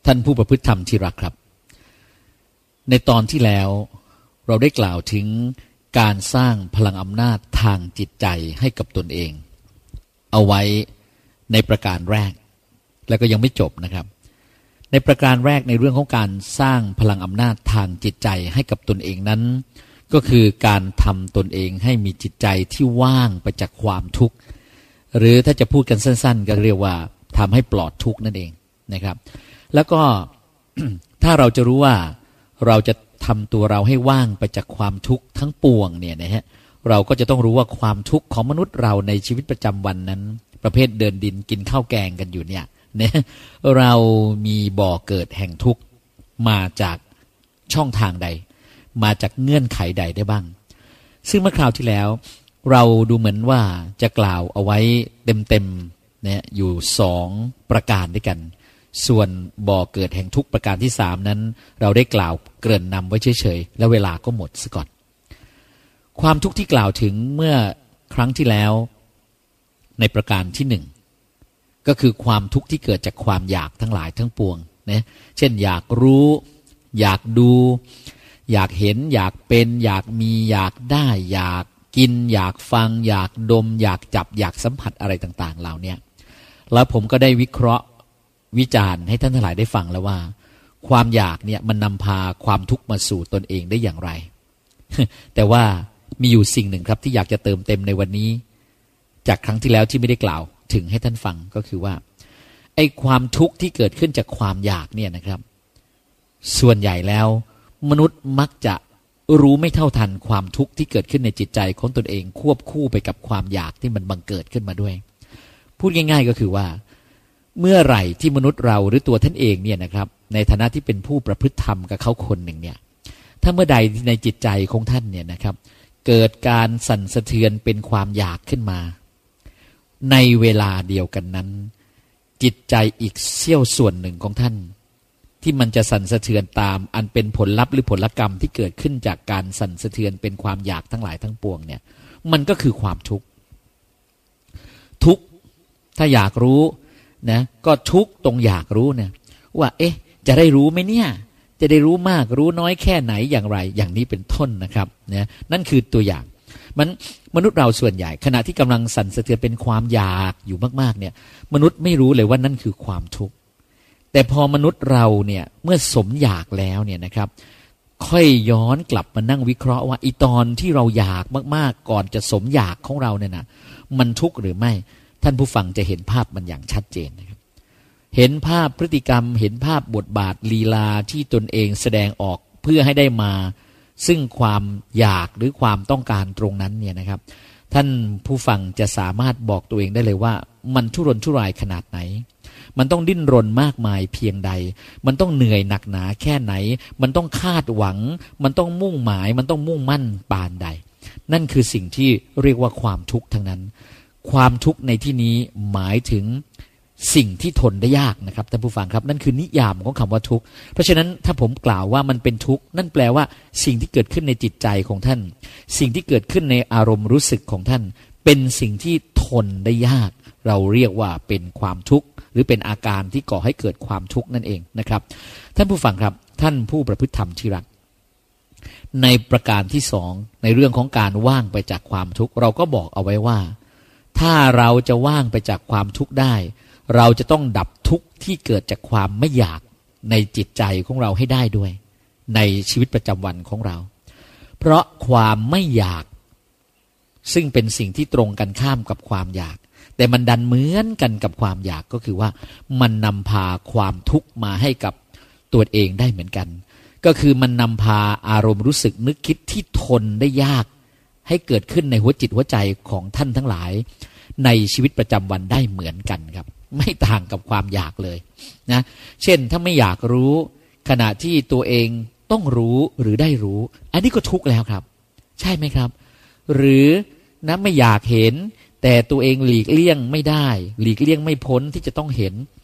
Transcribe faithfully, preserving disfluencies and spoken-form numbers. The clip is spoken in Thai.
ท่านผู้ประพฤติธรรมที่รักครับในตอนที่แล้วเราได้กล่าวถึงการสร้างพลังอำนาจทางจิตใจให้กับตนเองเอาไว้ในประการแรกแล้วก็ยังไม่จบนะครับในประการแรกในเรื่องของการสร้างพลังอำนาจทางจิตใจให้กับตนเองนั้นก็คือการทำตนเองให้มีจิตใจที่ว่างไปจากความทุกข์หรือถ้าจะพูดกันสั้นๆก็เรียกว่าทำให้ปลอดทุกข์นั่นเองนะครับแล้วก็ ถ้าเราจะรู้ว่าเราจะทำตัวเราให้ว่างไปจากความทุกข์ทั้งปวงเนี่ยนะฮะเราก็จะต้องรู้ว่าความทุกข์ของมนุษย์เราในชีวิตประจำวันนั้นประเภทเดินดินกินข้าวแกงกันอยู่เนี่ยนะเรามีบ่อเกิดแห่งทุกข์มาจากช่องทางใดมาจากเงื่อนไขใดได้บ้างซึ่งเมื่อคราวที่แล้วเราดูเหมือนว่าจะกล่าวเอาไว้เต็มๆเนี่ยอยู่สองประการด้วยกันส่วนบ่อเกิดแห่งทุกข์ประการที่สามนั้นเราได้กล่าวเกริ่นนำไว้เฉยๆแล้วเวลาก็หมดซะก่อนความทุกข์ที่กล่าวถึงเมื่อครั้งที่แล้วในประการที่หนึ่งก็คือความทุกข์ที่เกิดจากความอยากทั้งหลายทั้งปวงนะเช่นอยากรู้อยากดูอยากเห็นอยากเป็นอยากมีอยากได้อยากกินอยากฟังอยากดมอยากจับอยากสัมผัสอะไรต่างๆเหล่านี้แล้วผมก็ได้วิเคราะห์วิจารณ์ให้ท่านทั้งหลายได้ฟังแล้วว่าความอยากเนี่ยมันนำพาความทุกข์มาสู่ตนเองได้อย่างไร แต่ว่ามีอยู่สิ่งหนึ่งครับที่อยากจะเติมเต็มในวันนี้จากครั้งที่แล้วที่ไม่ได้กล่าวถึงให้ท่านฟังก็คือว่าไอ้ความทุกข์ที่เกิดขึ้นจากความอยากเนี่ยนะครับส่วนใหญ่แล้วมนุษย์มักจะรู้ไม่เท่าทันความทุกข์ที่เกิดขึ้นในจิตใจของตนเองควบคู่ไปกับความอยากที่มันบังเกิดขึ้นมาด้วยพูดง่ายๆก็คือว่าเมื่อไหร่ที่มนุษย์เราหรือตัวท่านเองเนี่ยนะครับในฐานะที่เป็นผู้ประพฤติธรรมกับเขาคนหนึ่งเนี่ยถ้าเมื่อใดในจิตใจของท่านเนี่ยนะครับเกิดการสั่นสะเทือนเป็นความอยากขึ้นมาในเวลาเดียวกันนั้นจิตใจอีกเสี้ยวส่วนหนึ่งของท่านที่มันจะสั่นสะเทือนตามอันเป็นผลลัพธ์หรือผลกรรมที่เกิดขึ้นจากการสั่นสะเทือนเป็นความอยากทั้งหลายทั้งปวงเนี่ยมันก็คือความทุกข์ทุกข์ถ้าอยากรู้นะก็ทุกข์ตรงอยากรู้เนี่ยว่าเอ๊ะจะได้รู้ไหมเนี่ยจะได้รู้มากรู้น้อยแค่ไหนอย่างไรอย่างนี้เป็นต้นนะครับนะนั่นคือตัวอย่างมันมนุษย์เราส่วนใหญ่ขณะที่กำลังสั่นสะเทือนเป็นความอยากอยู่มากๆเนี่ยมนุษย์ไม่รู้เลยว่านั่นคือความทุกข์แต่พอมนุษย์เราเนี่ยเมื่อสมอยากแล้วเนี่ยนะครับค่อยย้อนกลับมานั่งวิเคราะห์ว่าอีตอนที่เราอยากมากๆก่อนจะสมอยากของเราเนี่ยนะมันทุกข์หรือไม่ท่านผู้ฟังจะเห็นภาพมันอย่างชัดเจนนะครับเห็นภาพพฤติกรรมเห็นภาพบทบาทลีลาที่ตนเองแสดงออกเพื่อให้ได้มาซึ่งความอยากหรือความต้องการตรงนั้นเนี่ยนะครับท่านผู้ฟังจะสามารถบอกตัวเองได้เลยว่ามันทุรนทุรายขนาดไหนมันต้องดิ้นรนมากมายเพียงใดมันต้องเหนื่อยหนักหนาแค่ไหนมันต้องคาดหวังมันต้องมุ่งหมายมันต้องมุ่งมั่นปานใดนั่นคือสิ่งที่เรียกว่าความทุกข์ทั้งนั้นความทุกข์ในที่นี้หมายถึงสิ่งที่ทนได้ยากนะครับท่านผู้ฟังครับนั่นคือนิยามของคำว่าทุกข์เพราะฉะนั้นถ้าผมกล่าวว่ามันเป็นทุกข์นั่นแปลว่าสิ่งที่เกิดขึ้นในจิตใจของท่านสิ่งที่เกิดขึ้นในอารมณ์รู้สึกของท่านเป็นสิ่งที่ทนได้ยากเราเรียกว่าเป็นความทุกข์หรือเป็นอาการที่ก่อให้เกิดความทุกข์นั่นเองนะครับท่านผู้ฟังครับท่านผู้ประพฤติธรรมที่รักในประการที่สองในเรื่องของการว่างไปจากความทุกข์เราก็บอกเอาไว้ว่าถ้าเราจะว่างไปจากความทุกข์ได้เราจะต้องดับทุกข์ที่เกิดจากความไม่อยากในจิตใจของเราให้ได้ด้วยในชีวิตประจำวันของเราเพราะความไม่อยากซึ่งเป็นสิ่งที่ตรงกันข้ามกับความอยากแต่มันดันเหมือนกันกับความอยากก็คือว่ามันนำพาความทุกข์มาให้กับตัวเองได้เหมือนกันก็คือมันนำพาอารมณ์รู้สึกนึกคิดที่ทนได้ยากให้เกิดขึ้นในหัวจิตหัวใจของท่านทั้งหลายในชีวิตประจำวันได้เหมือนกันครับไม่ต่างกับความอยากเลยนะเช่นถ้าไม่อยากรู้ขณะที่ตัวเองต้องรู้หรือได้รู้อันนี้ก็ทุกข์แล้วครับใช่ไหมครับหรือนะไม่อยากเห็นแต่ตัวเองหลีกเลี่ยงไม่ได้หลีกเลี่ยงไม่พ้นที่จะต้องเห็น